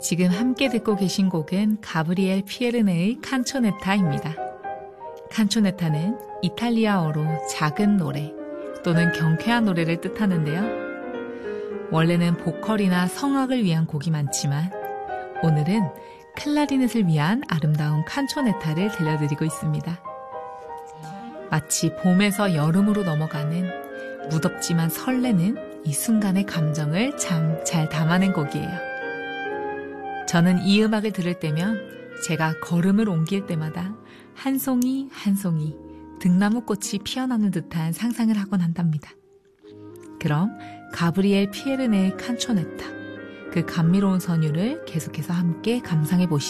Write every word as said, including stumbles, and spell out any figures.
지금 함께 듣고 계신 곡은 가브리엘 피에르네의 칸초네타입니다. 칸초네타는 이탈리아어로 작은 노래 또는 경쾌한 노래를 뜻하는데요. 원래는 보컬이나 성악을 위한 곡이 많지만 오늘은 클라리넷을 위한 아름다운 칸초네타를 들려드리고 있습니다. 마치 봄에서 여름으로 넘어가는 무덥지만 설레는 이 순간의 감정을 참 잘 담아낸 곡이에요. 저는 이 음악을 들을 때면 제가 걸음을 옮길 때마다 한 송이 한 송이 등나무꽃이 피어나는 듯한 상상을 하곤 한답니다. 그럼 가브리엘 피에르네의 칸초네타, 그 감미로운 선율을 계속해서 함께 감상해 보시죠.